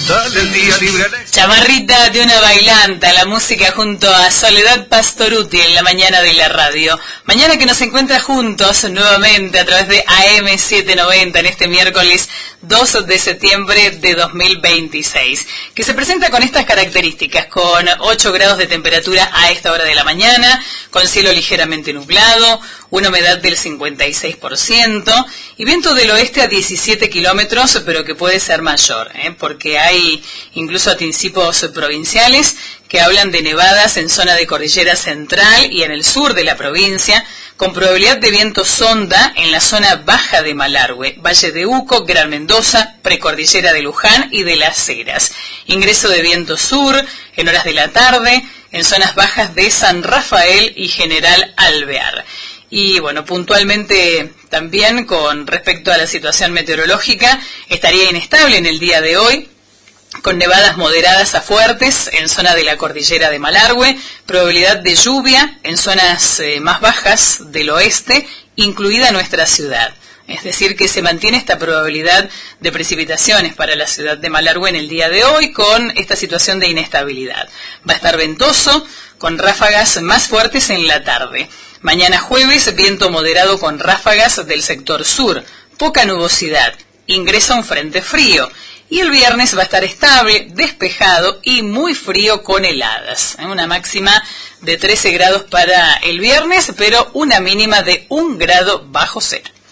Dale el día libre. Chamarrita de una bailanta, la música junto a Soledad Pastoruti en la mañana de la radio. Mañana que nos encuentra juntos nuevamente a través de AM790 en este miércoles 2 de septiembre de 2026. Que se presenta con estas características, con 8 grados de temperatura a esta hora de la mañana, con cielo ligeramente nublado, una humedad del 56% y viento del oeste a 17 kilómetros, pero que puede ser mayor, porque hay incluso anticipos provinciales que hablan de nevadas en zona de cordillera central y en el sur de la provincia, con probabilidad de viento sonda en la zona baja de Malargüe, Valle de Uco, Gran Mendoza, precordillera de Luján y de Las Heras. Ingreso de viento sur en horas de la tarde en zonas bajas de San Rafael y General Alvear. Y bueno, puntualmente también con respecto a la situación meteorológica, estaría inestable en el día de hoy, con nevadas moderadas a fuertes en zona de la cordillera de Malargüe, probabilidad de lluvia en zonas más bajas del oeste, incluida nuestra ciudad. Es decir, que se mantiene esta probabilidad de precipitaciones para la ciudad de Malargüe en el día de hoy con esta situación de inestabilidad. Va a estar ventoso, con ráfagas más fuertes en la tarde. Mañana jueves, viento moderado con ráfagas del sector sur, poca nubosidad, ingresa un frente frío. Y el viernes va a estar estable, despejado y muy frío con heladas. Una máxima de 13 grados para el viernes, pero una mínima de 1 grado bajo cero.